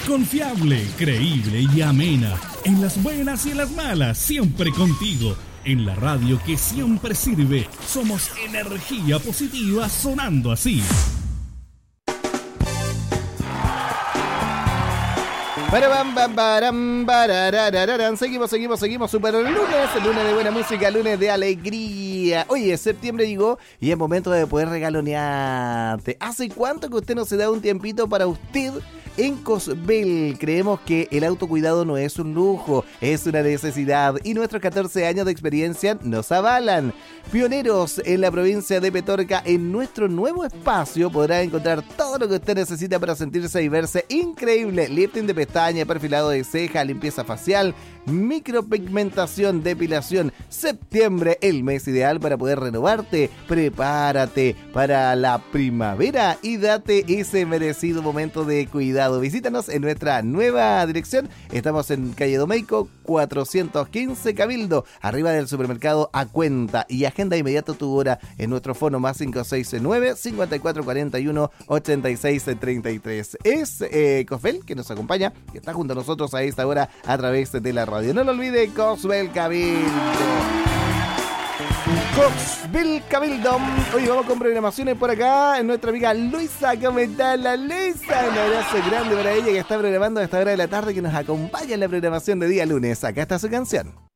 Confiable, creíble y amena. En las buenas y en las malas, siempre contigo. En la radio que siempre sirve, somos energía positiva sonando así. Seguimos, super lunes de buena música, lunes de alegría. Oye, septiembre llegó y es momento de poder regalonearte. ¿Hace cuánto que usted no se da un tiempito para usted? En Cosbel creemos que el autocuidado no es un lujo, es una necesidad y nuestros 14 años de experiencia nos avalan. Pioneros en la provincia de Petorca, en nuestro nuevo espacio podrá encontrar todo lo que usted necesita para sentirse y verse increíble. Lifting de pestaña, perfilado de ceja, limpieza facial, micropigmentación, depilación. Septiembre, el mes ideal para poder renovarte. Prepárate para la primavera y date ese merecido momento de cuidado. Visítanos en nuestra nueva dirección. Estamos en calle Domeico 415 Cabildo, arriba del supermercado A Cuenta, y agenda inmediato tu hora en nuestro fono más 569 5441 8633. Es Cosbel que nos acompaña, que está junto a nosotros a esta hora a través de la radio. No lo olvide, Cosbel Cabildo. Cosbel Cabildo. Hoy vamos con programaciones por acá en nuestra amiga Luisa. ¿Cómo está la Luisa? Un abrazo grande para ella que está programando a esta hora de la tarde, que nos acompaña en la programación de día lunes. Acá está su canción.